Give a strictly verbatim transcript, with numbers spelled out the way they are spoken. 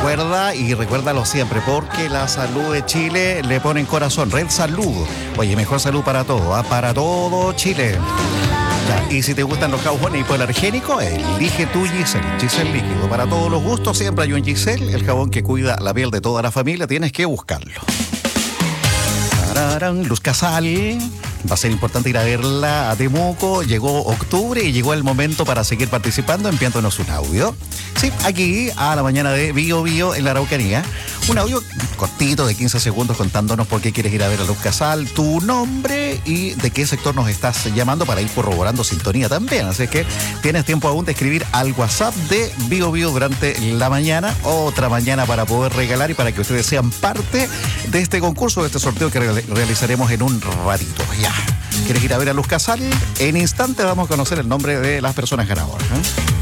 recuerda y recuérdalo siempre, porque la salud de Chile le pone en corazón. Red Salud. Oye, mejor salud para todo, ¿eh? Para todo Chile. Ya, y si te gustan los jabones hipoalergénicos, elige tu Giselle. Giselle líquido. Para todos los gustos siempre hay un Giselle, el jabón que cuida la piel de toda la familia. Tienes que buscarlo. Luz Casal. Va a ser importante ir a verla a Temuco. Llegó octubre y llegó el momento para seguir participando. Enviándonos un audio. Sí, aquí a la mañana de Bio Bio en la Araucanía. Un audio cortito de quince segundos contándonos por qué quieres ir a ver a Luz Casal, tu nombre y de qué sector nos estás llamando para ir corroborando sintonía también. Así que tienes tiempo aún de escribir al WhatsApp de Bio Bio durante la mañana, otra mañana para poder regalar y para que ustedes sean parte de este concurso, de este sorteo que re- realizaremos en un ratito. Ya. ¿Quieres ir a ver a Luz Casal? En instante vamos a conocer el nombre de las personas ganadoras, ¿eh?